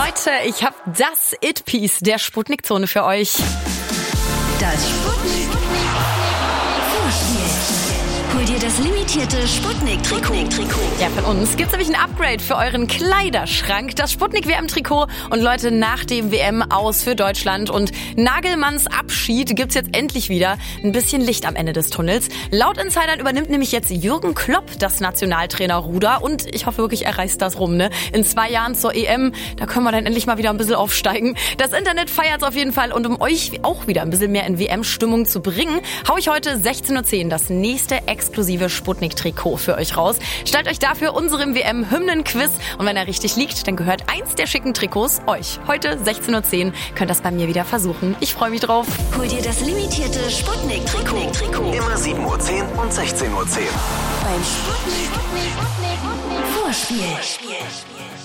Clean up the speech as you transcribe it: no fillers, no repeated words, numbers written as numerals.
Leute, ich habe das It-Piece der Sputnik-Zone für euch. Das Sputnik Vorspiel. Hol dir das limitierte Sputnik-Trikot. Ja, von uns gibt's nämlich ein Upgrade für euren Kleiderschrank. Das Sputnik-WM-Trikot. Und Leute, nach dem WM-Aus für Deutschland und Nagelmanns Abschied gibt's jetzt endlich wieder ein bisschen Licht am Ende des Tunnels. Laut Insidern übernimmt nämlich jetzt Jürgen Klopp das Nationaltrainer-Ruder. Und ich hoffe wirklich, er reißt das rum, ne? In 2 Jahren zur EM, da können wir dann endlich mal wieder ein bisschen aufsteigen. Das Internet feiert's auf jeden Fall. Und um euch auch wieder ein bisschen mehr in WM-Stimmung zu bringen, hau ich heute 16.10 Uhr das nächste exklusive Sputnik-Trikot für euch raus. Stellt euch dafür unserem WM-Hymnen-Quiz und wenn er richtig liegt, dann gehört eins der schicken Trikots euch. Heute 16.10 Uhr könnt ihr das bei mir wieder versuchen. Ich freue mich drauf. Hol dir das limitierte Sputnik-Trikot. Immer 7.10 Uhr und 16.10 Uhr. Beim Sputnik Vorspiel.